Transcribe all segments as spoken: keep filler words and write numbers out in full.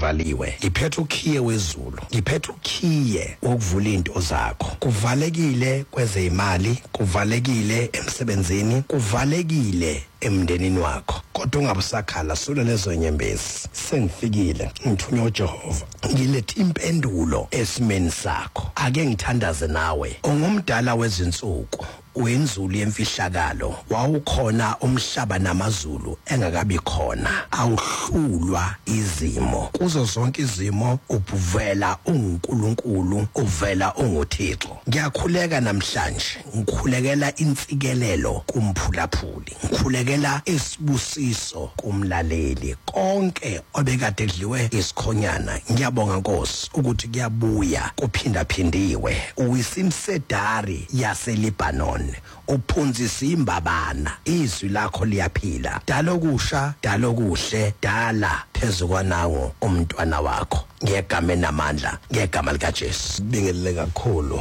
kuvaliwe iphethe ukhiye wezulu iphethe ukhiye wokuvula into zakho kuvalekile kwezemali kuvalekile emsebenzini kuvalekile emndenini wakho kodwa ungabusakhala solo lezo nyembezi sengifikile ngithunywa uJehova ngilethe impendulo esimeni sakho ake ngithandaze nawe ungumdala wezinsuku wenzulu yemfihlakalo wawukhona umhlaba namazulu engakabi khona awuhlulwa izimo kuzo zonke izimo ubuvela uNkulunkulu uvela unguThixo ngiyakhuleka namhlanje ngikhulekela intsikelelo kumphulaphuli ngikhulekela isibusiso kumlaleli konke obekade edliwe isikhonyana ngiyabonga Nkosi ukuthi kuyabuya kuphinda phindiwe uyisimsedari yaseLebanon uphunzisa imbabana izwi lakho liyaphila dala okusha dala okuhle dala phezukanawo umntwana wakho ngegama enamandla ngegama lika Jesu bingelele kakhulu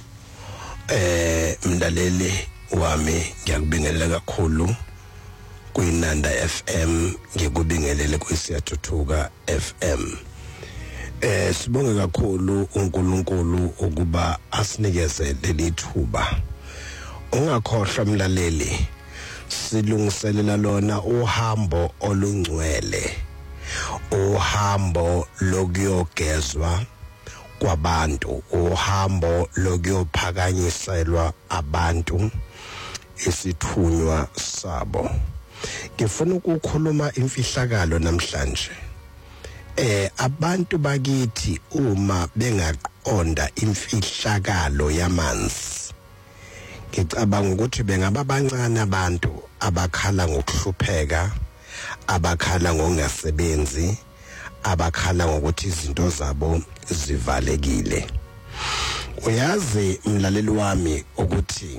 eh mndaleli wami ngiyakubingelela kakhulu kuInanda F M ngikubingelele kuSiyathuthuka F M eh sibonge kakhulu uNkulunkulu ukuba asinikeze leli thuba ungakhohlwa mlaleli silungiselela lona uhambo olungcwele uhambo lokuyogezwa kwabantu uhambo lokuyophakanyiselwa abantu isithunywa sabo ngifuna ukukhuluma imfihlakalo namhlanje eh abantu bakithi uma bengaqonda imfihlakalo yamanzi ngicabanga ukuthi bengaba bancane abantu abakhala ngokuhlupheka abakhala ngongasebenzi abakhala ngokuthi izinto zabo zivalekile uyazi mlaleli wami ukuthi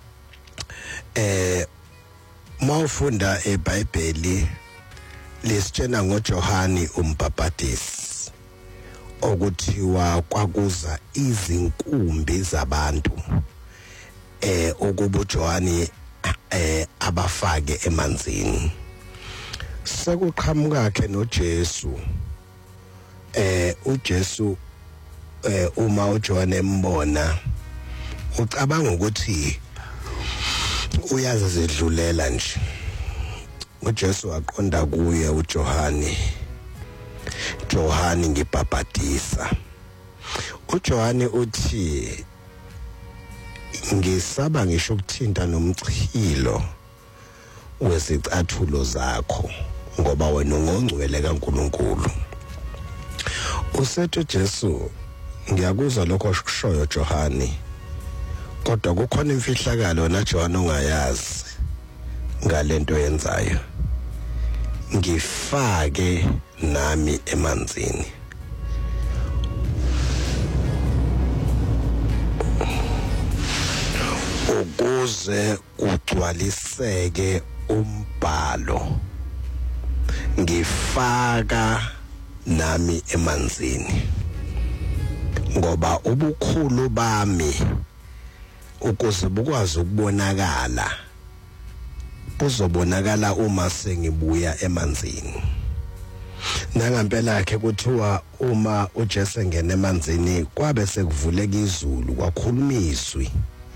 eh mawufunda eBhayibheli lesitshena ngoJohani umbhapatisi okuthiwa kwakuza izinkumbi zabantu eh ukuba uJohani eh abafake emanzini sekuqhamuka ke noJesu eh uJesu eh uma uJohani embona ucabanga ukuthi uyazi zidlulela nje uJesu waqonda kuye uJohani Johani ngibhapatisa uJohani uthi ngisaba ngisho ukuthinta nomchilo wezicathulo zakho ngoba wena ungongcwele kaNkuluNkulu usethe Jesu ngiyakuzwa lokho okushoyo Johani kodwa kukhona imfihlakalo na Johani ongayazi ngalento yenzayo ngifake nami emanzini ukuze ugcwaliseke umbhalo ngifaka nami emanzini ngoba ubukhulu bami ukuze bukwazi ukubonakala buzobonakala uma sengibuya emanzini nangempela yakhe kuthiwa uma uJesu engena emanzini kwabe sekuvuleka izulu kwakhulumiswi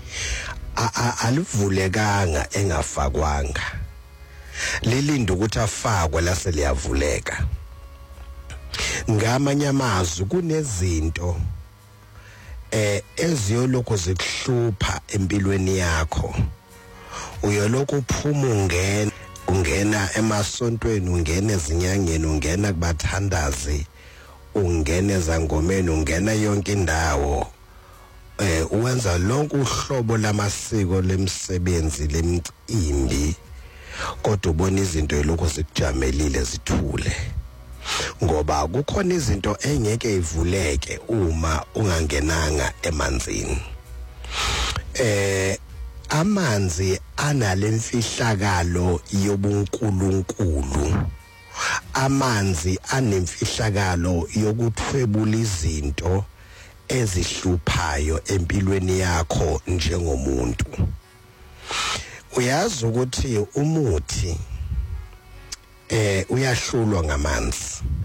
alivulekanga engafakwanga lilinda ukuthi afakwe lase liyavuleka ngamanye amazwi kunezinto eh eziyoloko zikuhlupha empilweni yakho uyoloko uphuma ungena ungena emasontweni ungena ezinyangeni ungena kubathandazi ungena ezangomeni ungena yonke indawo eh uwenza lonke uhlobo lamasiko lemsebenzi lemcimbi kodwa ubona izinto elokho zikujamelile zithule ngoba kukhona izinto engeke ivuleke uma ungangenanga emanzini eh amanzi analemfihlakalo yobunkulunkulu amanzi anemfihlakalo yokuthwebula izinto ezihluphayo empilweni yakho njengomuntu uyazi ukuthi umuthi eh uyahlulwa ngamanzi